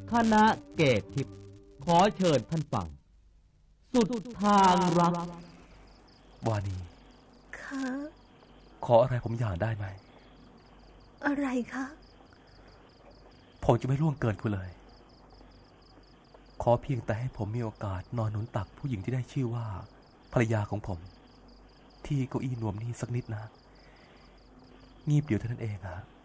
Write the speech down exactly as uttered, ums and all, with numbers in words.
คณะเกตทิพย์ขอเชิญท่านฟังสุดทางรักวานีคะขออะไรผมอย่างได้ไหมอะไรคะผมจะไม่ล่วงเกินคุณเลยขอเพียงแต่ให้ผมมีโอกาสนอนหนุนตักผู้หญิงที่ได้ชื่อว่าภรรยาของผมที่เก้าอี้นวมนี้สักนิดนะงีบเดียวเท่านั้นเองอะ